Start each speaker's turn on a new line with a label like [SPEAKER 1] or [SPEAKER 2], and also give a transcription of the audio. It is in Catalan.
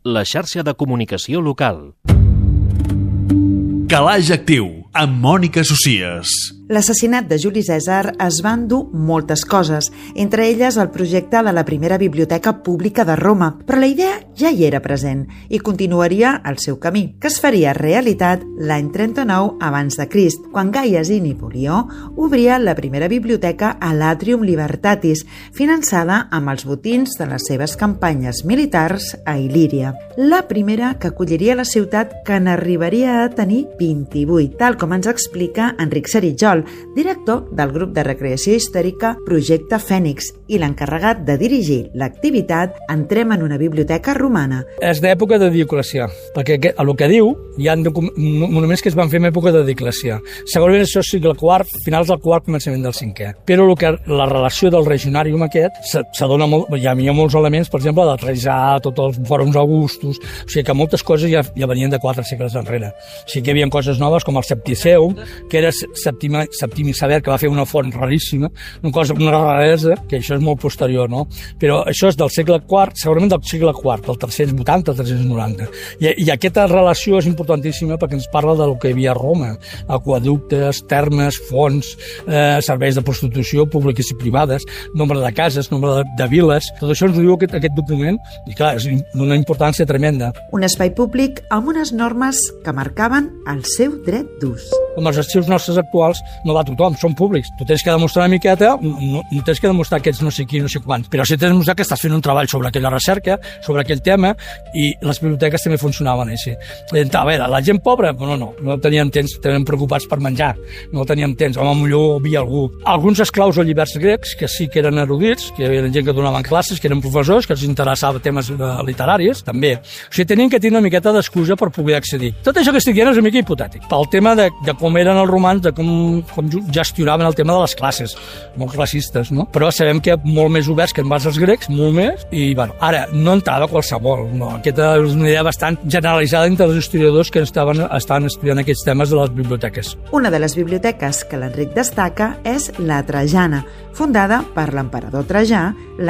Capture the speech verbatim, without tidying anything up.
[SPEAKER 1] la xarxa de comunicació local.
[SPEAKER 2] Calaix Actiu, amb Mònica Socies.
[SPEAKER 3] L'assassinat de Juli Cèsar es va endur moltes coses, entre elles el projecte de la primera biblioteca pública de Roma, però la idea ja hi era present i continuaria el seu camí, que es faria realitat l'any trenta-nou abans de Crist, quan Gai Asini Polió obria la primera biblioteca a l'Atrium Libertatis, finançada amb els botins de les seves campanyes militars a Il·líria. La primera que acolliria la ciutat, que n'arribaria a tenir vint-i-vuit, tal com ens explica Enric Saritjol, director del grup de recreació històrica Projecte Fènix i l'encarregat de dirigir l'activitat Entrem en una biblioteca romana.
[SPEAKER 4] És d'època de Dioclecià, perquè el que diu hi ha monuments que es van fer en època de Dioclecià. Segurament això és segle quart, finals del quart, començament del cinquè. Però el que, la relació del regionàrium aquest s'adona molt, hi havia molts elements, per exemple, del Trajà, tots els fòrums augustus, o sigui que moltes coses ja, ja venien de quatre segles enrere. O sigui que hi havia coses noves com el Septiceum, que era Septima Septimi Sever, que va fer una font raríssima, una cosa, una raresa, que això és molt posterior, no? Però això és del segle quart, segurament del segle quart, del tres-cents vuitanta al tres-cents noranta. I, I aquesta relació és importantíssima perquè ens parla del que hi havia a Roma, aquaductes, termes, fonts, eh, serveis de prostitució públiques i privades, nombre de cases, nombre de, de viles, tot això ens ho diu aquest, aquest document, i clar, és d'una importància tremenda.
[SPEAKER 3] Un espai públic amb unes normes que marcaven el seu dret d'ús.
[SPEAKER 4] Com els arxius nostres actuals, no va tothom, són públics. Tu tens que demostrar una miqueta, no, no tens que demostrar que ets no sé qui, no sé quants, però sí tens que demostrar que estàs fent un treball sobre aquella recerca, sobre aquell tema, i les biblioteques també funcionaven així. A veure, la gent pobra, no, no, no teníem temps, tenien preocupats per menjar, no teníem temps, home, millor havia algú. Alguns esclaus o lliberts grecs, que sí que eren erudits, que eren gent que donaven classes, que eren professors, que els interessava temes literaris, també. O sigui, tenien que tenir una miqueta d'excusa per poder accedir. Tot això que estic dient és una mica hipotètic, pel tema de, de com eren els romans, de com, com gestionaven el tema de les classes, molt classistes, no? Però sabem que molt més oberts que en base als grecs, molt més, i bueno, ara, no entrava qualsevol, no? Aquesta és una idea bastant generalitzada entre els historiadors que estaven, estaven estudiant aquests temes de les biblioteques.
[SPEAKER 3] Una de les biblioteques que l'Enric destaca és la Trajana, fundada per l'emperador Trajà